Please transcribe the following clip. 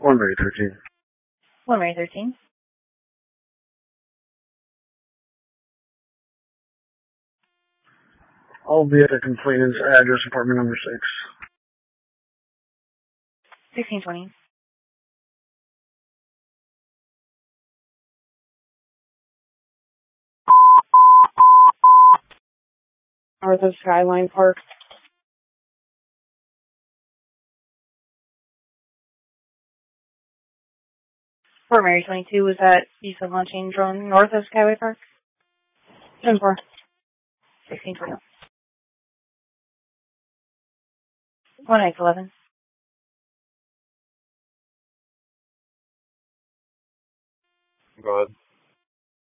One Mary 13. 1 Mary 13. I'll be at the complainant's address, apartment number 6. 1620. North of Skyline Park. 4 Mary 22, was that you said launching drone north of Skyway Park? 10-4. 1620. 1X11. Go ahead.